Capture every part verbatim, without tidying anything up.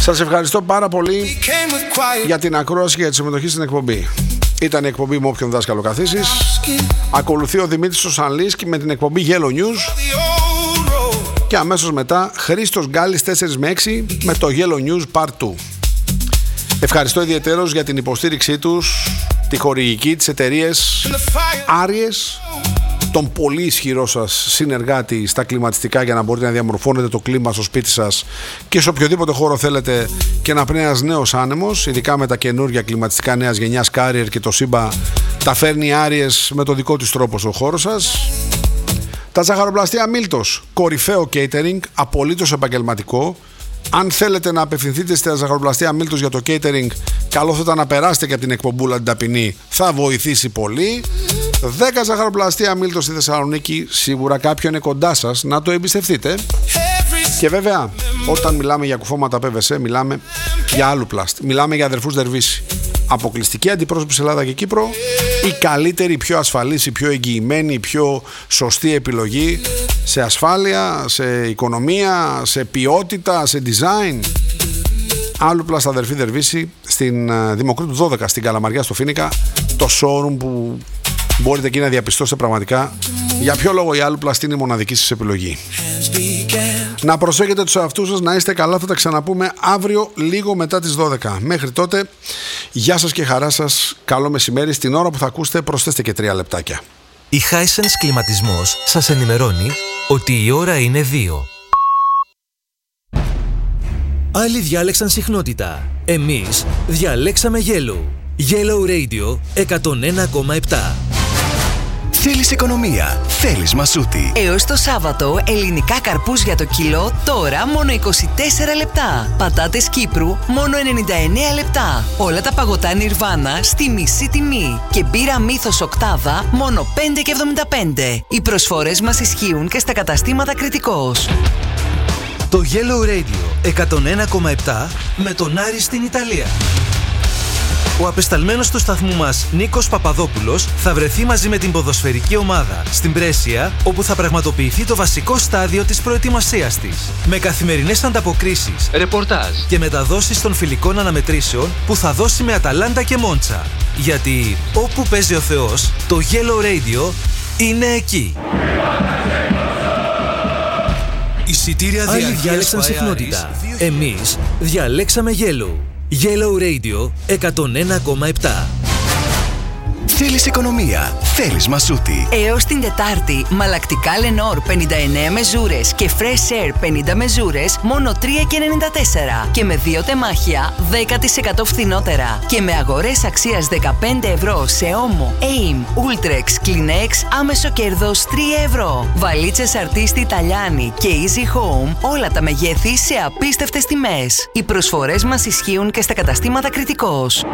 Σας ευχαριστώ πάρα πολύ για την ακρόαση και για τη συμμετοχή στην εκπομπή. Ήταν η εκπομπή με όποιον δάσκαλο καθίσεις. Ακολουθεί ο Δημήτρης ο Σανλίσκι με την εκπομπή Yellow News. Και αμέσως μετά Χρήστος Γκάλης τέσσερα με έξι με το Yellow News Part δύο. Ευχαριστώ ιδιαιτέρως για την υποστήριξή τους, τη χορηγική της εταιρείας Άριες, τον πολύ ισχυρό σας συνεργάτη στα κλιματιστικά για να μπορείτε να διαμορφώνετε το κλίμα στο σπίτι σας και σε οποιοδήποτε χώρο θέλετε και να πνέει ένας νέος άνεμος, ειδικά με τα καινούργια κλιματιστικά νέας γενιάς Carrier και το Simba τα φέρνει Άριες με το δικό της τρόπο στο χώρο σας. Τα ζαχαροπλαστεία Μίλτος, κορυφαίο catering, απολύτως επαγγελματικό. Αν θέλετε να απευθυνθείτε στα ζαχαροπλαστεία Μίλτος για το catering, καλό θα ήταν να περάσετε και από την εκπομπούλα την ταπεινή, θα βοηθήσει πολύ. δέκα ζαχαροπλαστεία Μίλτος στη Θεσσαλονίκη, σίγουρα κάποιο είναι κοντά σας, να το εμπιστευτείτε. Και βέβαια, όταν μιλάμε για κουφώματα πι βι σι, μιλάμε για άλλου πλάστ, μιλάμε για αδερφούς Δερβίση. Αποκλειστική αντιπρόσωπη σε Ελλάδα και Κύπρο, η καλύτερη, η πιο ασφαλής, η πιο εγγυημένη, η πιο σωστή επιλογή σε ασφάλεια, σε οικονομία, σε ποιότητα, σε design. Άλλου πλάστα αδερφή Δερβίση στην Δημοκρίτου δώδεκα στην Καλαμαριά στο Φοίνικα, το showroom που μπορείτε εκεί να διαπιστώσετε πραγματικά για ποιο λόγο η Άλλου πλαστή είναι η μοναδική σας επιλογή. Να προσέχετε τους εαυτούς σας, να είστε καλά, θα τα ξαναπούμε αύριο λίγο μετά τις δώδεκα. Μέχρι τότε, γεια σας και χαρά σας, καλό μεσημέρι. Στην ώρα που θα ακούσετε προσθέστε και τρία λεπτάκια. Η Hisense Κλιματισμός σας ενημερώνει ότι η ώρα είναι δύο. Άλλοι διάλεξαν συχνότητα. Εμείς διαλέξαμε Yellow. Yellow Radio εκατόν ένα κόμμα επτά. Θέλεις οικονομία, θέλεις μασούτη. Έως το Σάββατο, ελληνικά καρπούζια το κιλό, τώρα μόνο είκοσι τέσσερα λεπτά. Πατάτες Κύπρου, μόνο ενενήντα εννέα λεπτά. Όλα τα παγωτά Νιρβάνα στη μισή τιμή. Και μπύρα Μύθος Οκτάδα, μόνο πέντε και εβδομήντα πέντε. Οι προσφορές μας ισχύουν και στα καταστήματα Κρητικός. Το Yellow Radio εκατόν ένα κόμμα επτά με τον Άρη στην Ιταλία. Ο απεσταλμένος του σταθμού μας, Νίκος Παπαδόπουλος, θα βρεθεί μαζί με την ποδοσφαιρική ομάδα στην Πρέσια, όπου θα πραγματοποιηθεί το βασικό στάδιο της προετοιμασίας της. Με καθημερινές ανταποκρίσεις, ρεπορτάζ και μεταδόσεις των φιλικών αναμετρήσεων που θα δώσει με Αταλάντα και Μόντσα. Γιατί όπου παίζει ο Θεός, το Yellow Radio είναι εκεί. Εισιτήρια διάλεξαν συχνότητα. Εμείς διαλέξαμε Yellow. Yellow Radio εκατόν ένα κόμμα επτά. Θέλεις οικονομία, θέλεις μασούτη. Έως την Τετάρτη, μαλακτικά Lenor πενήντα εννέα μεζούρες και Fresh Air πενήντα μεζούρες μόνο τρία και ενενήντα τέσσερα και με δύο τεμάχια δέκα τοις εκατό φθηνότερα και με αγορές αξίας δεκαπέντε ευρώ σε Omo, Aim, Ultrex, Kleenex άμεσο κέρδος τρία ευρώ. Βαλίτσες Αρτίστη Italiani και Easy Home, όλα τα μεγέθη σε απίστευτες τιμές. Οι προσφορές μας ισχύουν και στα καταστήματα Κρητικός.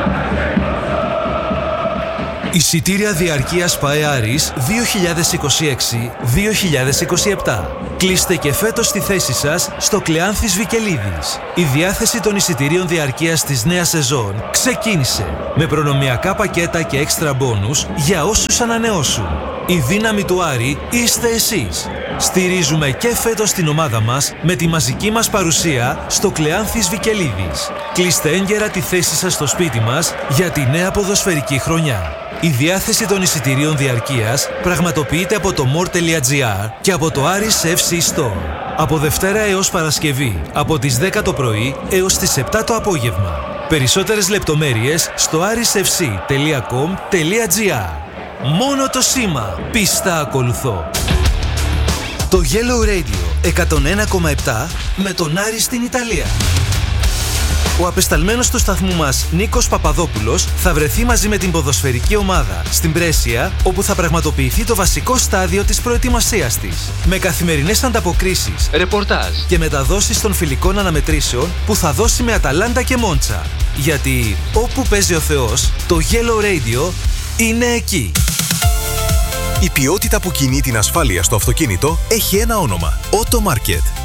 Εισιτήρια διαρκείας ΠΑΕ Άρης δύο χιλιάδες είκοσι έξι δύο χιλιάδες είκοσι επτά. Κλείστε και φέτος τη θέση σας στο Κλεάνθης Βικελίδης. Η διάθεση των εισιτηρίων διαρκείας της νέας σεζόν ξεκίνησε με προνομιακά πακέτα και έξτρα μπόνους για όσους ανανεώσουν. Η δύναμη του Άρη είστε εσείς. Στηρίζουμε και φέτος την ομάδα μας με τη μαζική μας παρουσία στο Κλεάνθης Βικελίδης. Κλείστε έγκαιρα τη θέση σας στο σπίτι μας για τη νέα ποδοσφαιρική χρονιά. Η διάθεση των εισιτηρίων διαρκείας πραγματοποιείται από το more τελεία gr και από το Άρης εφ σι Store. Από Δευτέρα έως Παρασκευή, από τις δέκα το πρωί έως τις επτά το απόγευμα. Περισσότερες λεπτομέρειες στο arisfc τελεία com τελεία gr. Μόνο το σήμα πιστά ακολουθώ. Το Yellow Radio εκατόν ένα κόμμα επτά με τον Άρη στην Ιταλία. Ο απεσταλμένος του σταθμού μας, Νίκος Παπαδόπουλος, θα βρεθεί μαζί με την ποδοσφαιρική ομάδα στην Πρέσια, όπου θα πραγματοποιηθεί το βασικό στάδιο της προετοιμασίας της. Με καθημερινές ανταποκρίσεις, ρεπορτάζ και μεταδόσεις των φιλικών αναμετρήσεων που θα δώσει με Αταλάντα και Μόντσα. Γιατί όπου παίζει ο Θεός, το Yellow Radio είναι εκεί. Η ποιότητα που κινεί την ασφάλεια στο αυτοκίνητο έχει ένα όνομα. Auto Market.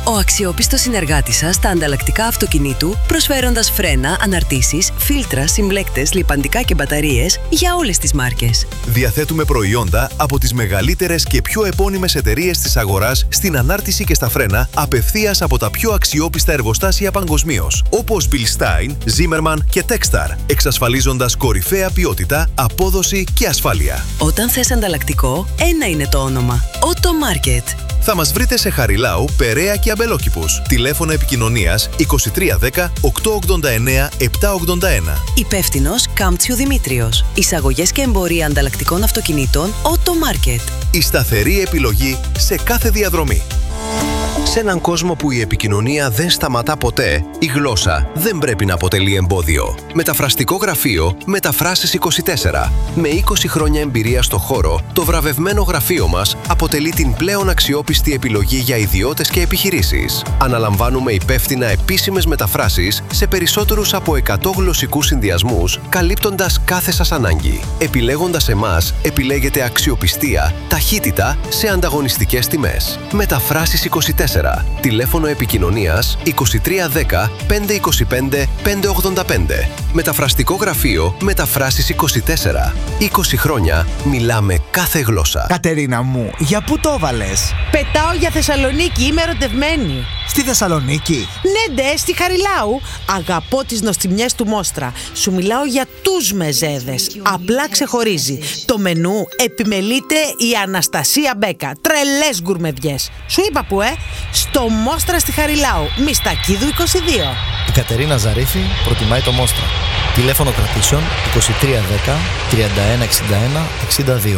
Ο αξιόπιστος συνεργάτης σας στα ανταλλακτικά αυτοκινήτου, προσφέροντας φρένα, αναρτήσεις, φίλτρα, συμπλέκτες, λιπαντικά και μπαταρίες για όλες τις μάρκες. Διαθέτουμε προϊόντα από τις μεγαλύτερες και πιο επώνυμες εταιρείες της αγοράς στην ανάρτηση και στα φρένα απευθείας από τα πιο αξιόπιστα εργοστάσια παγκοσμίως, όπως Bilstein, Zimmermann και Techstar, εξασφαλίζοντας κορυφαία ποιότητα, απόδοση και ασφάλεια. Όταν θες ανταλλακτικό, ένα είναι το όνομα. Auto Market. Θα μας βρείτε σε Χαριλάου, Περαία και Αμπελόκηπους. Τηλέφωνο επικοινωνίας είκοσι τρία δέκα οκτακόσια ογδόντα εννέα επτακόσια ογδόντα ένα. Υπεύθυνος Κάμπτσιου Δημήτριος. Εισαγωγές και εμπορία ανταλλακτικών αυτοκινήτων Auto Market. Η σταθερή επιλογή σε κάθε διαδρομή. Σε έναν κόσμο που η επικοινωνία δεν σταματά ποτέ, η γλώσσα δεν πρέπει να αποτελεί εμπόδιο. Μεταφραστικό γραφείο Μεταφράσεις είκοσι τέσσερα. Με είκοσι χρόνια εμπειρία στο χώρο, το βραβευμένο γραφείο μας αποτελεί την πλέον αξιόπιστη επιλογή για ιδιώτες και επιχειρήσεις. Αναλαμβάνουμε υπεύθυνα επίσημες μεταφράσεις σε περισσότερους από εκατό γλωσσικούς συνδυασμούς, καλύπτοντας κάθε σας ανάγκη. Επιλέγοντας εμάς, επιλέγετε αξιοπιστία, ταχύτητα σε ανταγωνιστικές τιμές. Μεταφράσεις είκοσι τέσσερα. Τηλέφωνο επικοινωνίας είκοσι τρία δέκα πεντακόσια είκοσι πέντε πεντακόσια ογδόντα πέντε. Μεταφραστικό γραφείο Μεταφράσεις είκοσι τέσσερα. είκοσι χρόνια μιλάμε κάθε γλώσσα. Κατερίνα μου, για πού το έβαλες? Πετάω για Θεσσαλονίκη, είμαι ερωτευμένη. Στη Θεσσαλονίκη? Ναι, ντε, στη Χαριλάου. Αγαπώ τις νοστιμιές του Μόστρα. Σου μιλάω για τους μεζέδες. Απλά ξεχωρίζει. Το μενού επιμελείται η Αναστασία Μπέκα. Τρελές γκουρμεδιές. Σου είπα που, ε? Στο Μόστρα στη Χαριλάου. Μιστακίδου είκοσι δύο. Η Κατερίνα Ζαρίφη προτιμάει το Μόστρα. Τηλέφωνο κρατήσεων είκοσι τρία δέκα τριάντα ένα εξήντα ένα εξήντα δύο.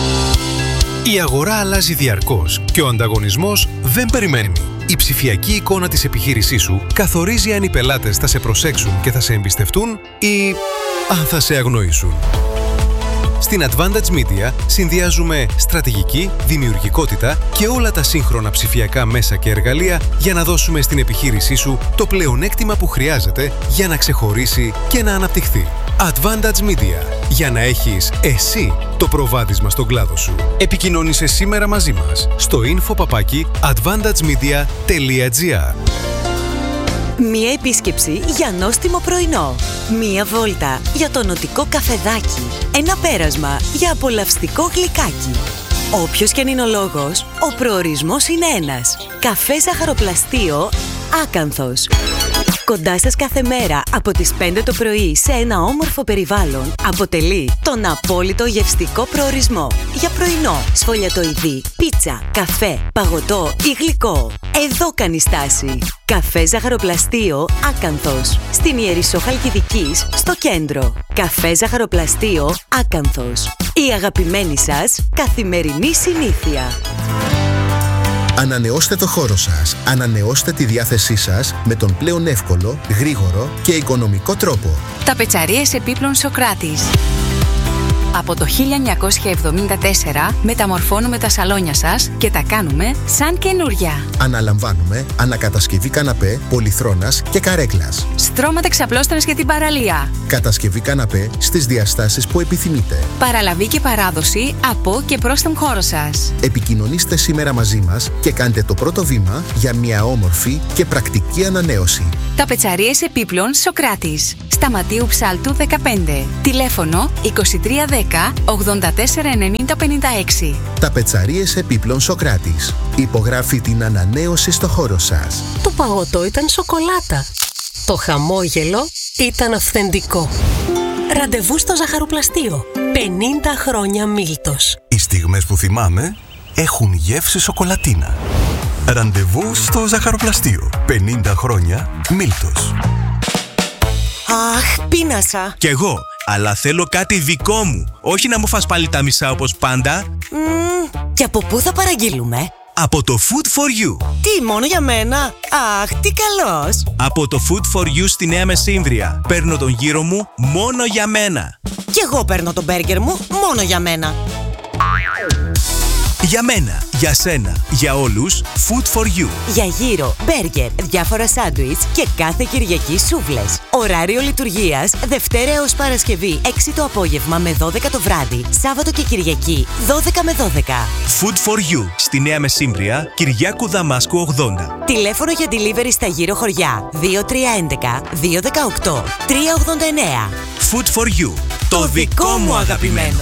Η αγορά αλλάζει διαρκώς και ο ανταγωνισμός δεν περιμένει. Η ψηφιακή εικόνα της επιχείρησής σου καθορίζει αν οι πελάτες θα σε προσέξουν και θα σε εμπιστευτούν ή αν θα σε αγνοήσουν. Στην Advantage Media συνδυάζουμε στρατηγική, δημιουργικότητα και όλα τα σύγχρονα ψηφιακά μέσα και εργαλεία για να δώσουμε στην επιχείρησή σου το πλεονέκτημα που χρειάζεται για να ξεχωρίσει και να αναπτυχθεί. Advantage Media. Για να έχεις εσύ το προβάδισμα στον κλάδο σου. Επικοινώνησε σήμερα μαζί μας στο info παπάκι advantagemedia τελεία gr. Μία επίσκεψη για νόστιμο πρωινό. Μία βόλτα για το νοτικό καφεδάκι. Ένα πέρασμα για απολαυστικό γλυκάκι. Όποιος και αν είναι ο λόγος, ο προορισμός είναι ένας. Καφέ ζαχαροπλαστείο Άκανθος. Κοντά σας κάθε μέρα από τις πέντε το πρωί σε ένα όμορφο περιβάλλον αποτελεί τον απόλυτο γευστικό προορισμό για πρωινό, σφολιατοειδή, πίτσα, καφέ, παγωτό ή γλυκό. Εδώ κάνει στάση. Καφέ Ζαχαροπλαστείο Άκανθος. Στην Ιερισσό Χαλκιδικής, στο κέντρο. Καφέ Ζαχαροπλαστείο Άκανθος. Η αγαπημένη σας καθημερινή συνήθεια. Ανανεώστε το χώρο σας. Ανανεώστε τη διάθεσή σας με τον πλέον εύκολο, γρήγορο και οικονομικό τρόπο. Ταπετσαρίες επίπλων Σοκράτης. Από το χίλια εννιακόσια εβδομήντα τέσσερα μεταμορφώνουμε τα σαλόνια σας και τα κάνουμε σαν καινούρια. Αναλαμβάνουμε ανακατασκευή καναπέ, πολυθρόνας και καρέκλας. Στρώματα ξαπλώστρας για την παραλία. Κατασκευή καναπέ στις διαστάσεις που επιθυμείτε. Παραλαβή και παράδοση από και προς τον χώρο σας. Επικοινωνήστε σήμερα μαζί μας και κάντε το πρώτο βήμα για μια όμορφη και πρακτική ανανέωση. Ταπετσαρίες επίπλων Σοκράτης. Σταματίου Ψάλτου δεκαπέντε. Τηλέφωνο είκοσι τρία δέκα ογδόντα τέσσερα ενενήντα πενήντα έξι. Ταπετσαρίες επίπλων Σοκράτης. Υπογράφει την ανανέωση στο χώρο σας. Το παγωτό ήταν σοκολάτα. Το χαμόγελο ήταν αυθεντικό. Ραντεβού στο ζαχαροπλαστείο. πενήντα χρόνια Μίλτος. Οι στιγμές που θυμάμαι έχουν γεύση σοκολατίνα. Ραντεβού στο ζαχαροπλαστείο. πενήντα χρόνια Μίλτος. Αχ, πείνασα. Κι εγώ, αλλά θέλω κάτι δικό μου. Όχι να μου φας πάλι τα μισά όπως πάντα. Mm, και από πού θα παραγγείλουμε? Από το Food for You. Τι, μόνο για μένα? Αχ, τι καλός. Από το Food for You στη Νέα Μεσίνδρια. Παίρνω τον γύρο μου μόνο για μένα. Κι εγώ παίρνω τον μπέργκερ μου μόνο για μένα. Για μένα, για σένα, για όλους, Food for You. Για γύρο, μπέργκερ, διάφορα σάντουιτς και κάθε Κυριακή σούβλες. Ωράριο λειτουργίας Δευτέρα έως Παρασκευή έξι το απόγευμα με δώδεκα το βράδυ. Σάββατο και Κυριακή δώδεκα με δώδεκα. Food for You στη Νέα Μεσύμπρια, Κυριάκου Δαμάσκου ογδόντα. Τηλέφωνο για delivery στα γύρω χωριά δύο τρία ένα ένα δύο ένα οκτώ τρία ογδόντα εννέα. Food for You. Το, το δικό μου αγαπημένο.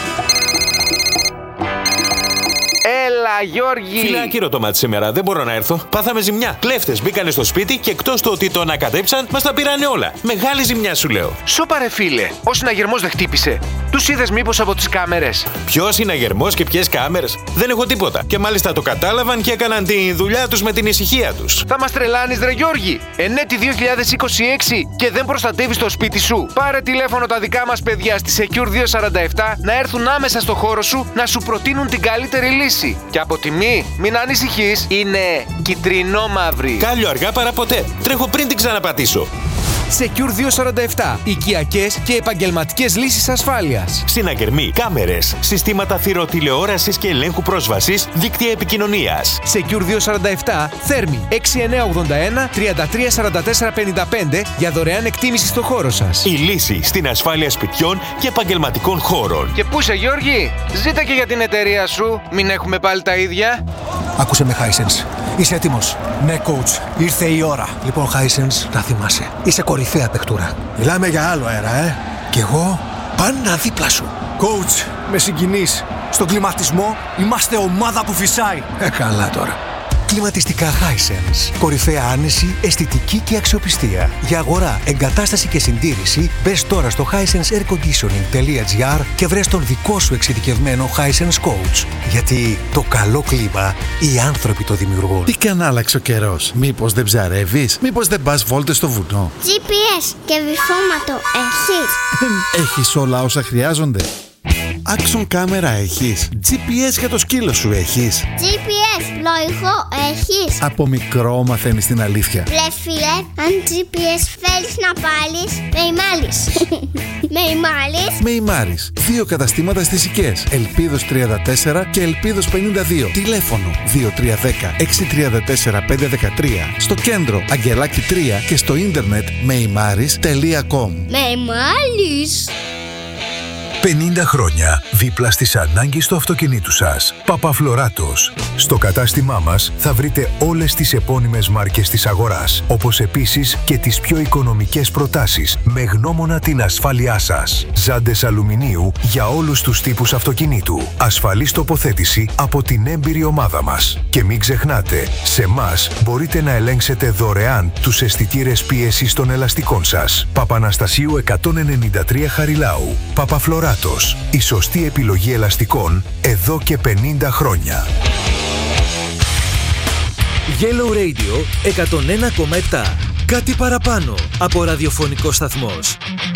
Έλα, Γιώργη! Φίλε, άκυρο το μάτι σήμερα. Δεν μπορώ να έρθω. Πάθαμε ζημιά. Κλέφτες μπήκανε στο σπίτι και εκτός του ότι το ανακατέψαν, μας τα πήρανε όλα. Μεγάλη ζημιά, σου λέω. Σупα ρε φίλε, ο συναγερμός δεν χτύπησε. Τους είδες μήπως από τις κάμερες? Ποιος συναγερμός και ποιες κάμερες? Δεν έχω τίποτα. Και μάλιστα το κατάλαβαν και έκαναν τη δουλειά τους με την ησυχία τους. Θα μας τρελάνεις, ρε Γιώργη! Ενέτη δύο χιλιάδες είκοσι έξι και δεν προστατεύεις το σπίτι σου. Πάρε τηλέφωνο τα δικά μας παιδιά στη Secure διακόσια σαράντα επτά να έρθουν άμεσα στο χώρο σου να σου προτείνουν την καλύτερη λύση. Και από τιμή, μην ανησυχείς, είναι κιτρινό-μαύρη. Κάλιο αργά παρά ποτέ. Τρέχω πριν την ξαναπατήσω. Secure διακόσια σαράντα επτά. Οικιακές και επαγγελματικές λύσεις ασφάλειας. Συναγερμοί, κάμερες, συστήματα θηροτηλεόρασης και ελέγχου πρόσβασης, δίκτυα επικοινωνίας. Secure διακόσια σαράντα επτά, Θέρμη έξι εννιά ογδόντα ένα τριάντα τρία σαράντα τέσσερα πενήντα πέντε για δωρεάν εκτίμηση στο χώρο σας. Η λύση στην ασφάλεια σπιτιών και επαγγελματικών χώρων. Και πού είσαι, Γιώργη? Ζήτα και για την εταιρεία σου. Μην έχουμε πάλι τα ίδια. Άκουσε με, Hisense. Είσαι έτοιμος? Ναι, coach. Ήρθε η ώρα. Λοιπόν, Hisense, να θυμάσαι. Είσαι κορυφαία παιχτούρα. Μιλάμε για άλλο αέρα, ε. Κι εγώ πάντα δίπλα σου. Coach, με συγκινείς. Στον κλιματισμό είμαστε ομάδα που φυσάει. Ε, καλά τώρα. Κλιματιστικά Hisense. Κορυφαία άνεση, αισθητική και αξιοπιστία. Για αγορά, εγκατάσταση και συντήρηση, μπες τώρα στο hisense air conditioning τελεία gr και βρες τον δικό σου εξειδικευμένο Hisense Coach. Γιατί το καλό κλίμα, οι άνθρωποι το δημιουργούν. Τι καν άλλαξε ο καιρός? Μήπως δεν ψαρεύεις? Μήπως δεν πας βόλτες στο βουνό? τζι πι ες και βυθόματο έχεις? Έχεις όλα όσα χρειάζονται? Άξον κάμερα έχεις? τζι πι ες για το σκύλο σου έχεις? τζι πι ες λογικό έχεις? Από μικρό μαθαίνεις την αλήθεια. Ρε φίλε, αν τζι πι ες θέλεις να πάρεις, με ημάλεις. Με ημάλεις. Με ημάρεις. Δύο καταστήματα στις Οικές. Ελπίδος τριάντα τέσσερα και Ελπίδος πενήντα δύο. Τηλέφωνο δύο τρία ένα μηδέν έξι τρία τέσσερα πέντε ένα τρία. Στο κέντρο Αγγελάκι τρία και στο ίντερνετ μεϊμάρις τελεία κομ. Με ημάλεις. πενήντα χρόνια δίπλα στις ανάγκες του αυτοκινήτου σας. Παπαφλωράτος. Στο κατάστημά μας θα βρείτε όλες τις επώνυμες μάρκες της αγοράς, όπως επίσης και τις πιο οικονομικές προτάσεις με γνώμονα την ασφάλειά σας. Ζάντες αλουμινίου για όλους τους τύπους αυτοκινήτου. Ασφαλής τοποθέτηση από την έμπειρη ομάδα μας. Και μην ξεχνάτε, σε μας μπορείτε να ελέγξετε δωρεάν τους αισθητήρες πίεσης των ελαστικών σας. Παπαναστασίου εκατόν ενενήντα τρία Χαριλάου. Παπαφλωράτος. Η σωστή επιλογή ελαστικών εδώ και πενήντα χρόνια. Yellow Radio εκατόν ένα κόμμα επτά. Κάτι παραπάνω από ραδιοφωνικό σταθμός.